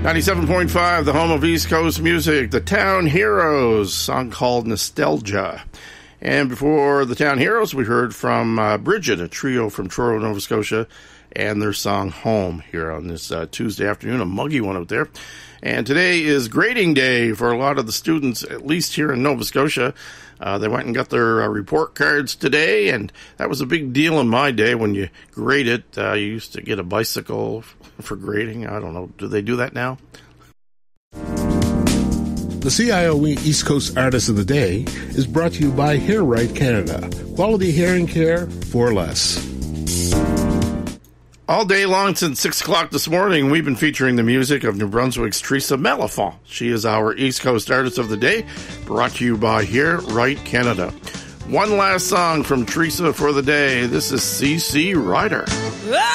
97.5, the home of East Coast music, the Town Heroes, song called Nostalgia. And before the Town Heroes, we heard from Bridget, a trio from Truro, Nova Scotia, and their song Home here on this Tuesday afternoon, a muggy one out there. And today is grading day for a lot of the students, at least here in Nova Scotia. They went and got their report cards today, and that was a big deal in my day when you grade it. You used to get a bicycle for grading. I don't know. Do they do that now? The CIOE East Coast Artist of the Day is brought to you by Hair Right Canada. Quality hearing care for less. All day long since 6 o'clock this morning, we've been featuring the music of New Brunswick's Teresa Mellifont. She is our East Coast Artist of the Day, brought to you by Hair Right Canada. One last song from Teresa for the day. This is CC Rider.